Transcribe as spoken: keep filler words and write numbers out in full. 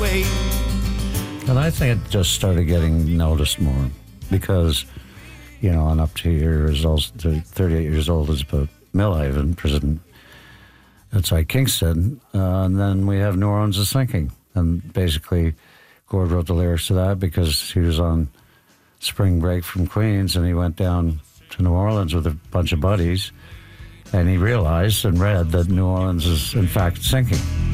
away. And I think it just started getting noticed more because, you know, on up to years old, to thirty-eight years old is about Milhive in prison outside Kingston. Uh, and then we have New Orleans is Sinking. And basically, Gord wrote the lyrics to that because he was on spring break from Queens and he went down to New Orleans with a bunch of buddies and he realized and read that New Orleans is in fact sinking.